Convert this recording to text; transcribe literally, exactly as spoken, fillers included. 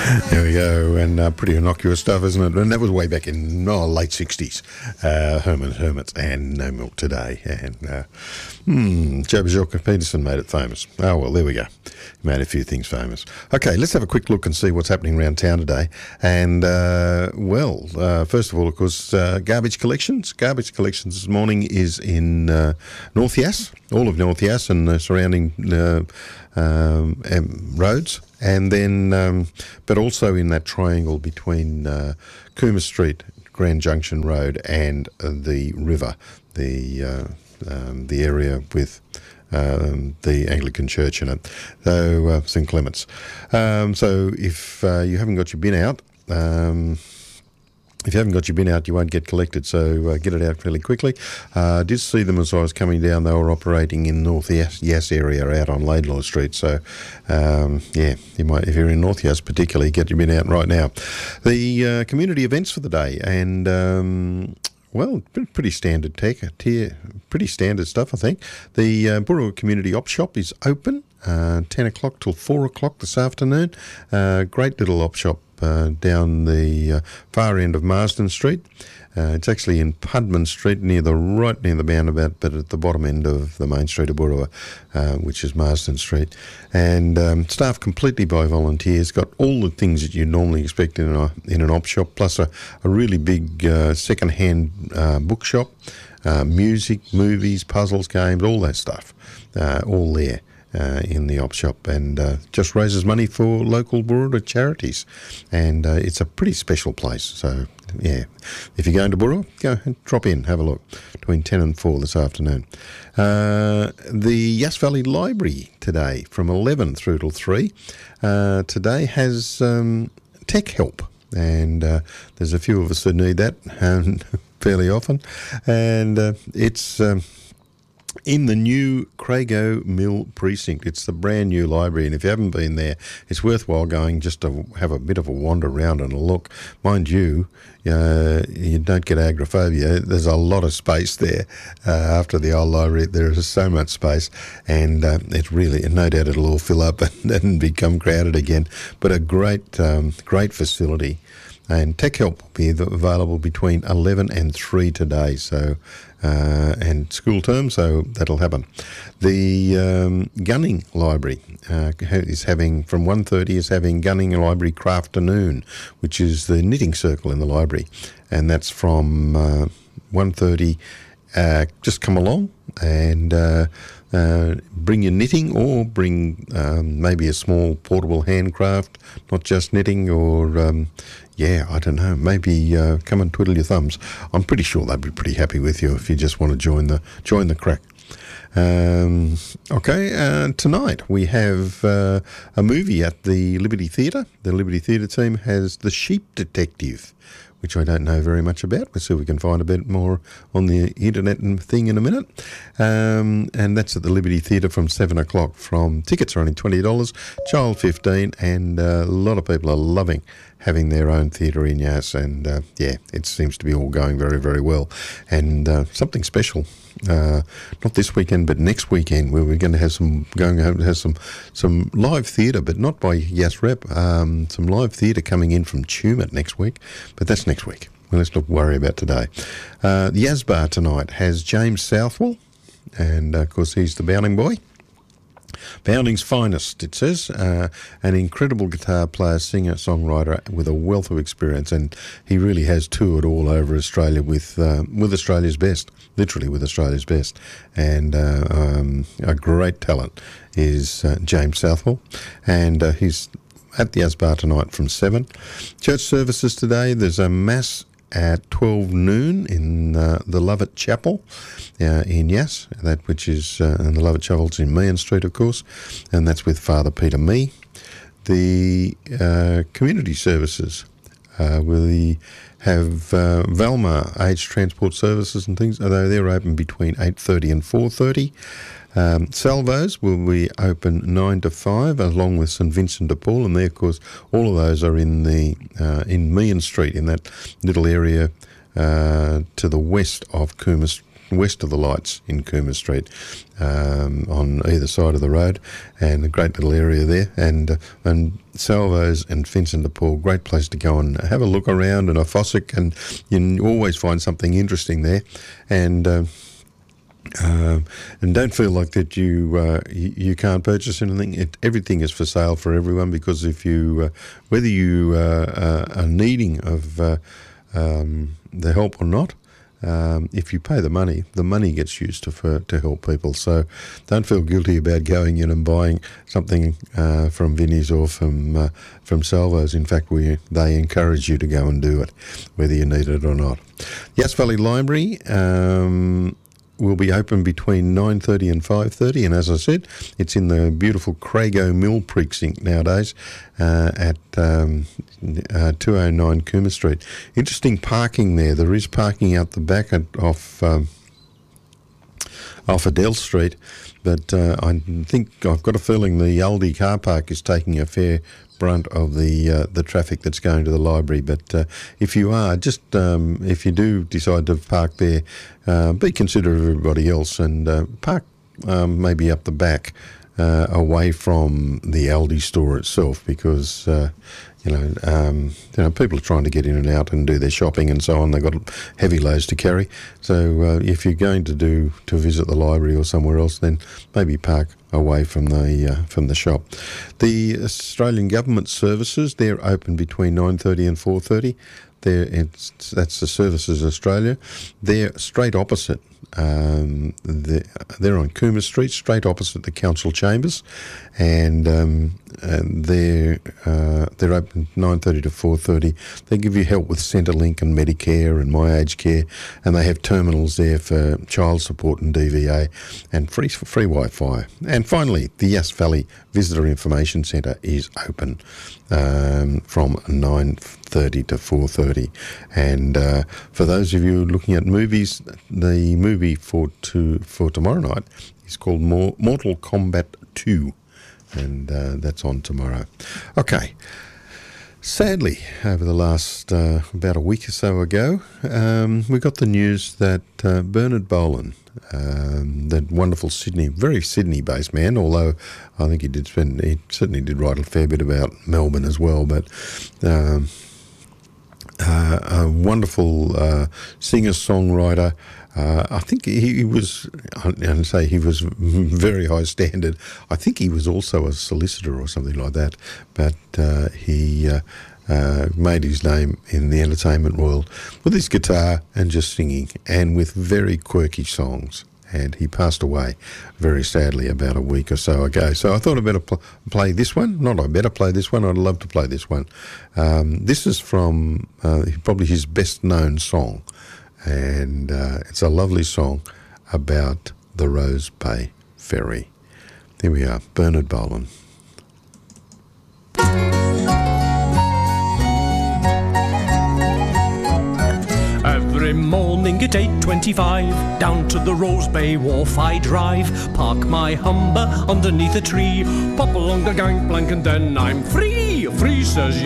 There we go, and uh, pretty innocuous stuff, isn't it? And that was way back in oh, late sixties. Uh, Herman Hermits and No Milk Today. And uh, hmm, Joe Bajorka Peterson made it famous. Oh, well, there we go. He made a few things famous. Okay, let's have a quick look and see what's happening around town today. And, uh, well, uh, first of all, of course, uh, garbage collections. Garbage collections this morning is in uh, North Yass, all of North Yass and the surrounding uh, um, um, roads. And then, um, but also in that triangle between uh, Cooma Street, Grand Junction Road, and uh, the river, the uh, um, the area with um, the Anglican Church in it, so uh, St Clement's. Um, so if uh, you haven't got your bin out, um, if you haven't got your bin out, you won't get collected, so uh, get it out fairly quickly. Uh, I did see them as I was coming down. They were operating in North Yass, Yass area out on Laidlaw Street, so um, yeah, you might, if you're in North Yass particularly, get your bin out right now. The uh, community events for the day, and um, well, pretty standard tech, tier, pretty standard stuff, I think. The uh, Burra Community Op Shop is open, uh, ten o'clock till four o'clock this afternoon. Uh, great little op shop uh, down the uh, far end of Marsden Street. Uh, it's actually in Pudman Street, near the right near the boundabout, but at the bottom end of the main street of Burra, uh, which is Marsden Street. And um, staffed completely by volunteers, got all the things that you normally expect in, a, in an op shop, plus a, a really big uh, second-hand uh, bookshop, uh, music, movies, puzzles, games, all that stuff, uh, all there. Uh, in the op shop, and uh, just raises money for local Burra charities, and uh, it's a pretty special place. So yeah, if you're going to Burra, go and drop in, have a look between ten and four this afternoon. Uh, the Yass Valley Library today from eleven through till three uh, today has um, tech help, and uh, there's a few of us that need that um, fairly often, and uh, it's um, in the new Crago Mill precinct. It's the brand new library, and if you haven't been there, it's worthwhile going just to have a bit of a wander around and a look. Mind you, uh, you don't get agoraphobia. There's a lot of space there. Uh, after the old library, there is so much space, and uh, it really, and no doubt it'll all fill up and, and become crowded again. But a great, um, great facility. And Tech Help will be available between eleven and three today, so uh, and school term, so that'll happen. The um, Gunning Library uh, is having, from one thirty, is having Gunning Library Crafternoon, which is the knitting circle in the library, and that's from uh, one thirty. Uh, just come along and uh, uh, bring your knitting, or bring um, maybe a small portable handcraft, not just knitting, or um, yeah, I don't know, maybe uh, come and twiddle your thumbs. I'm pretty sure they'd be pretty happy with you if you just want to join the join the crack. Um, okay, uh, tonight we have uh, a movie at the Liberty Theatre. The Liberty Theatre team has The Sheep Detective, which I don't know very much about. We'll see if we can find a bit more on the internet and thing in a minute. Um, and that's at the Liberty Theatre from seven o'clock. From tickets are only twenty dollars, child fifteen, and uh, a lot of people are loving having their own theatre in Yass. And uh, yeah, it seems to be all going very, very well. And uh, something special. Uh, not this weekend, but next weekend, where we're going to have some going to have some some live theatre, but not by Yass Rep. Um, some live theatre coming in from Tumut next week, but that's next week. Well, let's not worry about today. Uh, the Yas Bar tonight has James Southwell, and uh, of course he's the Bounding Boy. Bounding's finest, it says, uh, an incredible guitar player, singer, songwriter with a wealth of experience, and he really has toured all over Australia with uh, with Australia's best, literally with Australia's best, and uh, um, a great talent is uh, James Southwell, and uh, he's at the Yas Bar tonight from seven. Church services today, there's a mass at twelve noon in uh, the Lovett Chapel uh, in Yass, that which is, uh, and the Lovett Chapel's in Meehan Street, of course, and that's with Father Peter Mee. The uh, community services, uh, we have uh, Valmar Aged Transport Services and things, although they're open between eight thirty and four thirty. Um, Salvos will be open nine to five, along with St Vincent de Paul, and they, of course, all of those are in the uh, in Meehan Street, in that little area uh, to the west of Cooma west of the lights in Cooma Street, um, on either side of the road, and a great little area there. And uh, and Salvos and Vincent de Paul, great place to go and have a look around, and a Fossick, and you can always find something interesting there. And uh, Uh, and don't feel like that you, uh, you you can't purchase anything. It, everything is for sale for everyone, because if you, uh, whether you uh, uh, are needing of uh, um, the help or not, um, if you pay the money, the money gets used to for, to help people. So don't feel guilty about going in and buying something uh, from Vinnie's or from uh, from Salvos. In fact, we they encourage you to go and do it, whether you need it or not. Yass Valley Library Um, will be open between nine thirty and five thirty, and as I said, it's in the beautiful Crago Mill precinct nowadays, uh, at um, uh, two oh nine Cooma Street. Interesting parking there. There is parking out the back at, off um, off Adele Street, but uh, I think I've got a feeling the Aldi car park is taking a fair brunt of the uh, the traffic that's going to the library. But uh, if you are, just um, if you do decide to park there, uh, be considerate of everybody else, and uh, park um, maybe up the back, uh, away from the Aldi store itself, because uh, you know um, you know people are trying to get in and out and do their shopping and so on. They've got heavy loads to carry. So uh, if you're going to do to visit the library or somewhere else, then maybe park away from the uh, from the shop. The Australian Government Services, they're open between nine thirty and four thirty. They're, it's, that's the Services Australia. They're straight opposite. Um, they're, they're on Cooma Street, straight opposite the council chambers, and, um, and they're uh, they're open nine thirty to four thirty. They give you help with Centrelink and Medicare and My Aged Care, and they have terminals there for child support and D V A, and free free Wi-Fi. And finally, the Yass Valley Visitor Information Centre is open um, from nine thirty to four thirty. And uh, for those of you looking at movies, the movie for to for tomorrow night is called Mortal Kombat two, and uh, that's on tomorrow. Okay. Sadly, over the last uh, about a week or so ago, um, we got the news that uh, Bernard Bolan, um, that wonderful Sydney, very Sydney-based man, although I think he did spend, he certainly did write a fair bit about Melbourne as well, but um, uh, a wonderful uh, singer-songwriter. Uh, I think he, he was, I say he was very high standard. I think he was also a solicitor or something like that, but uh, he uh, uh, made his name in the entertainment world with his guitar and just singing, and with very quirky songs. And he passed away very sadly about a week or so ago. So I thought I'd better pl- play this one. Not I better play this one. I'd love to play this one. Um, this is from uh, probably his best-known song. And uh, it's a lovely song about the Rose Bay Ferry. Here we are, Bernard Bolan. Every morning at eight twenty-five, down to the Rose Bay Wharf I drive. Park my Humber underneath a tree, pop along the gangplank and then I'm free. Free, says